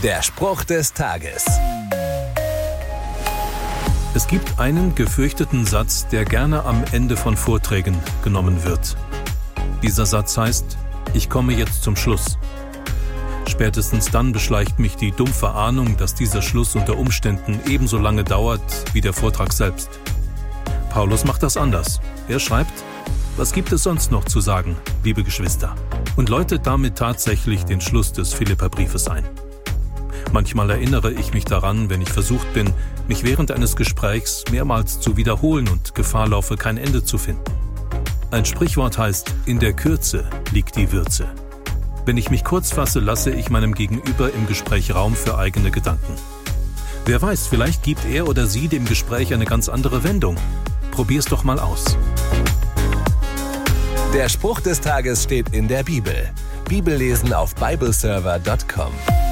Der Spruch des Tages. Es gibt einen gefürchteten Satz, der gerne am Ende von Vorträgen genommen wird. Dieser Satz heißt: Ich komme jetzt zum Schluss. Spätestens dann beschleicht mich die dumpfe Ahnung, dass dieser Schluss unter Umständen ebenso lange dauert wie der Vortrag selbst. Paulus macht das anders. Er schreibt: Was gibt es sonst noch zu sagen, liebe Geschwister? Und läutet damit tatsächlich den Schluss des Philipperbriefes ein. Manchmal erinnere ich mich daran, wenn ich versucht bin, mich während eines Gesprächs mehrmals zu wiederholen und Gefahr laufe, kein Ende zu finden. Ein Sprichwort heißt: In der Kürze liegt die Würze. Wenn ich mich kurz fasse, lasse ich meinem Gegenüber im Gespräch Raum für eigene Gedanken. Wer weiß, vielleicht gibt er oder sie dem Gespräch eine ganz andere Wendung. Probier's doch mal aus. Der Spruch des Tages steht in der Bibel. Bibellesen auf bibleserver.com.